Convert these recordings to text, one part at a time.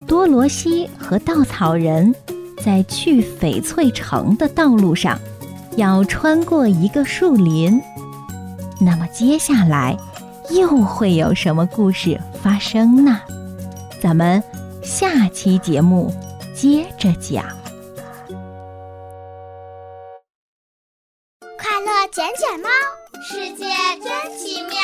多罗西和稻草人在去翡翠城的道路上要穿过一个树林，那么接下来又会有什么故事发生呢？咱们下期节目接着讲。 快乐捡捡猫，世界真奇妙。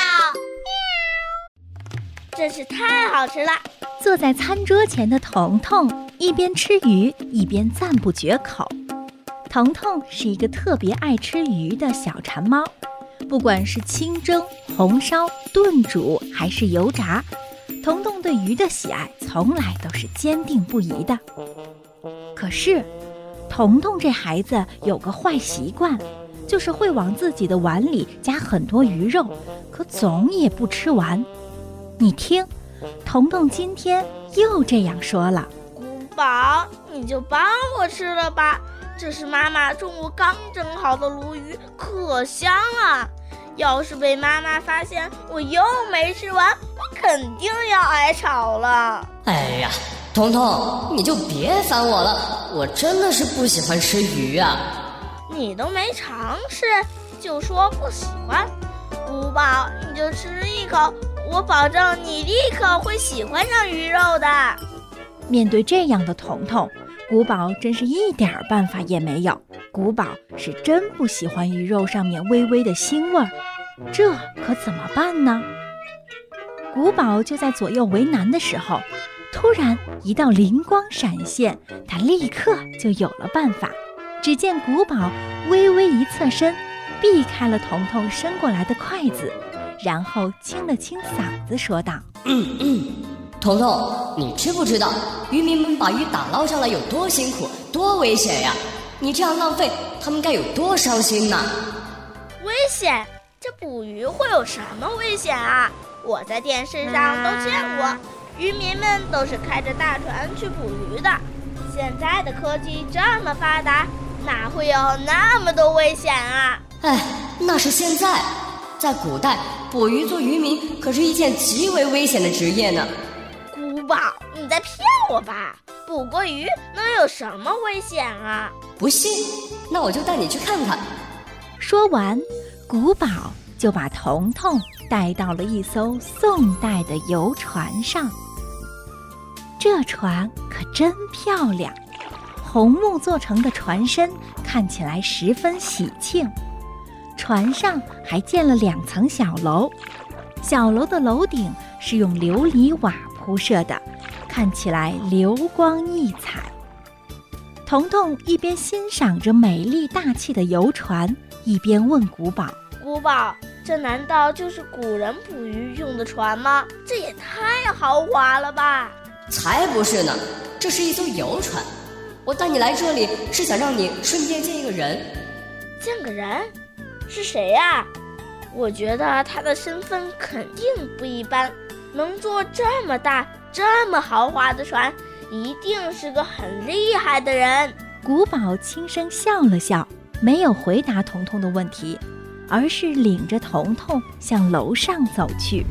真是太好吃了！ 坐在餐桌前的彤彤一边吃鱼一边赞不绝口。彤彤是一个特别爱吃鱼的小馋猫，不管是清蒸、红烧、炖煮还是油炸，彤彤对鱼的喜爱从来都是坚定不移的。可是彤彤这孩子有个坏习惯，就是会往自己的碗里加很多鱼肉，可总也不吃完。你听，彤彤今天又这样说了： 古堡，你就帮我吃了吧，这是妈妈中午刚蒸好的鲈鱼，可香啊！要是被妈妈发现我又没吃完，我肯定要挨吵了。 哎呀，彤彤，你就别烦我了，我真的是不喜欢吃鱼啊。 你都没尝试就说不喜欢，古堡，你就吃一口，我保证你立刻会喜欢上鱼肉的。 面对这样的彤彤，古堡真是一点办法也没有。古堡是真不喜欢鱼肉上面微微的腥味儿，这可怎么办呢？古堡就在左右为难的时候，突然一道灵光闪现，他立刻就有了办法。只见古堡微微一侧身，避开了彤彤伸过来的筷子，然后清了清嗓子说道： 彤彤，你知不知道渔民们把鱼打捞上来有多辛苦多危险呀？你这样浪费，他们该有多伤心呢？ 危险？这捕鱼会有什么危险啊？我在电视上都见过，渔民们都是开着大船去捕鱼的。现在的科技这么发达，哪会有那么多危险啊？ 哎，那是现在，在古代捕鱼做渔民可是一件极为危险的职业呢。 古堡，你在骗我吧？捕过鱼能有什么危险啊？ 不信，那我就带你去看看。 说完，古堡就把彤彤带到了一艘宋代的游船上。这船可真漂亮，红木做成的船身看起来十分喜庆。船上还建了2层小楼，小楼的楼顶是用琉璃瓦铺设的，看起来流光溢彩。彤彤一边欣赏着美丽大气的游船，一边问古堡： 古堡，这难道就是古人捕鱼用的船吗？这也太豪华了吧！ 才不是呢，这是一艘游船。我带你来这里是想让你顺便见一个人。 见个人？是谁呀？我觉得他的身份肯定不一般，能坐这么大这么豪华的船，一定是个很厉害的人。 古堡轻声笑了笑，没有回答彤彤的问题，而是领着彤彤向楼上走去。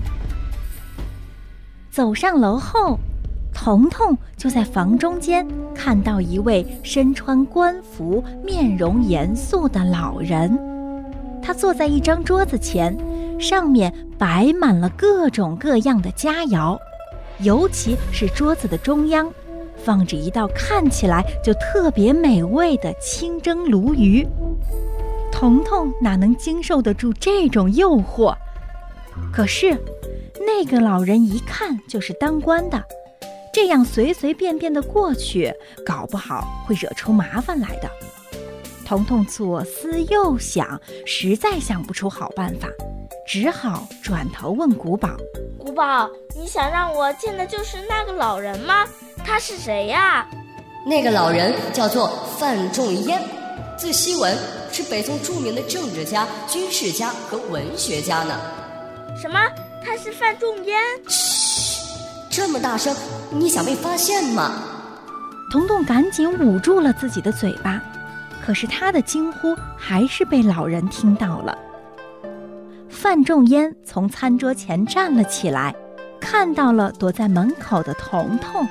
走上楼后，彤彤就在房中间看到一位身穿官服、面容严肃的老人。他坐在一张桌子前，上面摆满了各种各样的佳肴，尤其是桌子的中央放着一道看起来就特别美味的清蒸鲈鱼。彤彤哪能经受得住这种诱惑？可是那个老人一看就是当官的，这样随随便便的过去，搞不好会惹出麻烦来的。彤彤左思右想，实在想不出好办法，只好转头问古堡： 古堡，你想让我见的就是那个老人吗？他是谁呀？ 那个老人叫做范仲淹，字希文，是北宋著名的政治家、军事家和文学家呢。 什么？他是范仲淹？ 嘘，这么大声，你想被发现吗？ 彤彤赶紧捂住了自己的嘴巴，可是他的惊呼还是被老人听到了。范仲淹从餐桌前站了起来，看到了躲在门口的彤彤，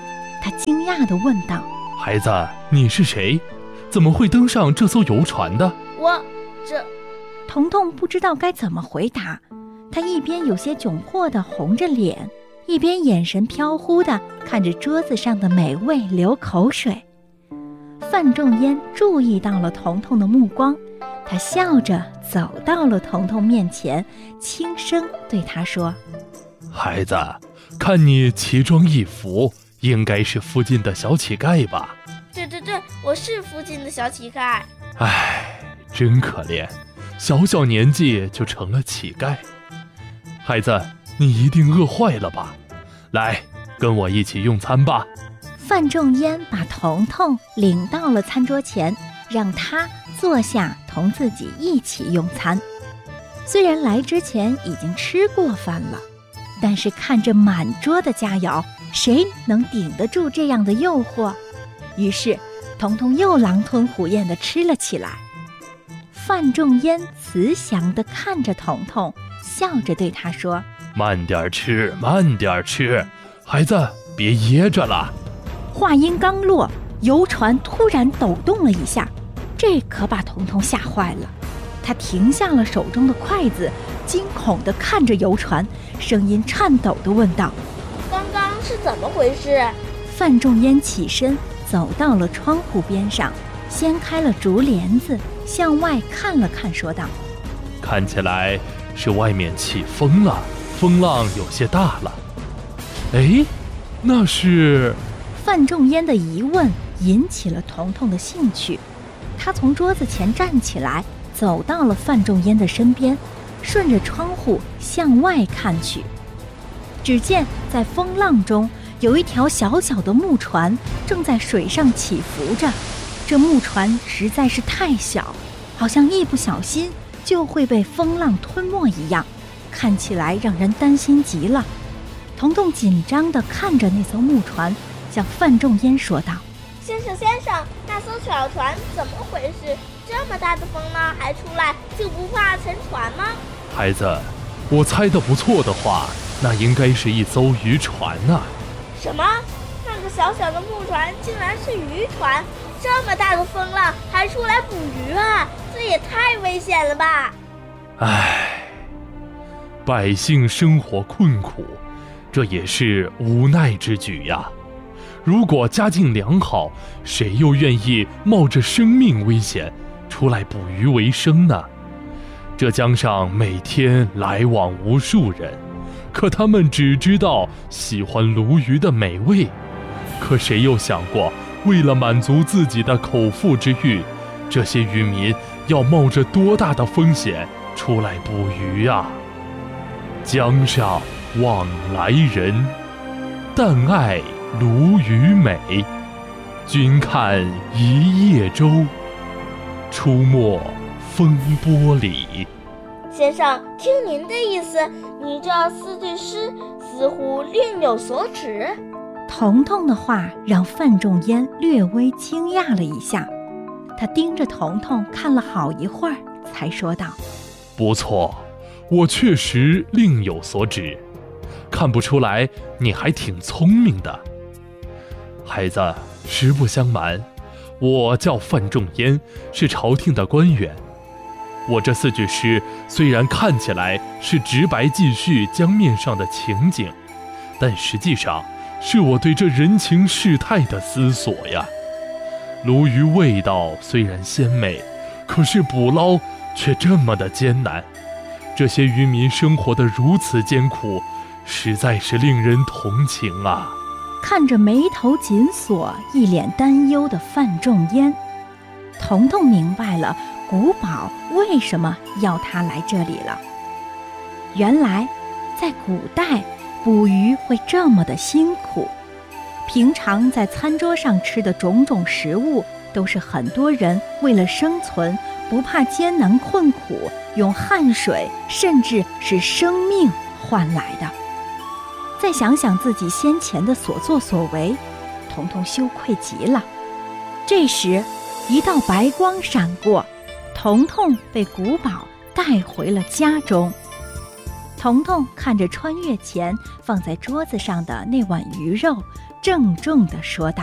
他惊讶地问道： 孩子，你是谁？怎么会登上这艘游船的？ 彤彤不知道该怎么回答，他一边有些窘迫地红着脸，一边眼神飘忽地看着桌子上的美味流口水。范仲淹注意到了彤彤的目光，他笑着走到了彤彤面前，轻声对他说： 孩子，看你奇装异服，应该是附近的小乞丐吧？ 对，我是附近的小乞丐。 唉，真可怜，小小年纪就成了乞丐。孩子，你一定饿坏了吧？来，跟我一起用餐吧。 范仲淹把彤彤领到了餐桌前，让他坐下同自己一起用餐。虽然来之前已经吃过饭了，但是看着满桌的佳肴，谁能顶得住这样的诱惑？于是彤彤又狼吞虎咽地吃了起来。范仲淹慈祥地看着彤彤，笑着对他说： 慢点吃，慢点吃，孩子别噎着了。 话音刚落，游船突然抖动了一下，这可把彤彤吓坏了。他停下了手中的筷子，惊恐地看着游船，声音颤抖地问道： 刚刚是怎么回事？ 范仲淹起身走到了窗户边上，掀开了竹帘子，向外看了看，说道： 看起来是外面起风了，风浪有些大了。哎，那是…… 范仲淹的疑问引起了彤彤的兴趣，他从桌子前站起来，走到了范仲淹的身边，顺着窗户向外看去。只见在风浪中有一条小小的木船正在水上起伏着，这木船实在是太小，好像一不小心就会被风浪吞没一样，看起来让人担心极了。彤彤紧张地看着那艘木船，向范仲淹说道： 先生，那艘小船怎么回事？这么大的风浪还出来，就不怕沉船吗？ 孩子，我猜得不错的话，那应该是一艘渔船啊。 什么？那个小小的木船竟然是渔船？这么大的风浪还出来捕鱼啊？这也太危险了吧！ 唉，百姓生活困苦，这也是无奈之举呀。如果家境良好，谁又愿意冒着生命危险出来捕鱼为生呢？这江上每天来往无数人，可他们只知道喜欢鲈鱼的美味，可谁又想过，为了满足自己的口腹之欲，这些渔民要冒着多大的风险出来捕鱼啊？江上往来人，但爱鲈鱼美。君看一叶舟，出没风波里。 先生，听您的意思，你这4句诗似乎另有所指。 彤彤的话让范仲淹略微惊讶了一下，他盯着彤彤看了好一会儿，才说道： 不错，我确实另有所指，看不出来你还挺聪明的。孩子，实不相瞒，我叫范仲淹，是朝廷的官员。我这4句诗虽然看起来是直白记叙江面上的情景，但实际上是我对这人情世态的思索呀。鲈鱼味道虽然鲜美，可是捕捞却这么的艰难，这些渔民生活得如此艰苦，实在是令人同情啊。 看着眉头紧锁、一脸担忧的范仲淹，彤彤明白了古堡为什么要他来这里了。原来，在古代，捕鱼会这么的辛苦。平常在餐桌上吃的种种食物，都是很多人为了生存，不怕艰难困苦，用汗水甚至是生命换来的。再想想自己先前的所作所为，彤彤羞愧极了。这时，一道白光闪过，彤彤被古堡带回了家中。彤彤看着穿越前放在桌子上的那碗鱼肉， 郑重地说道。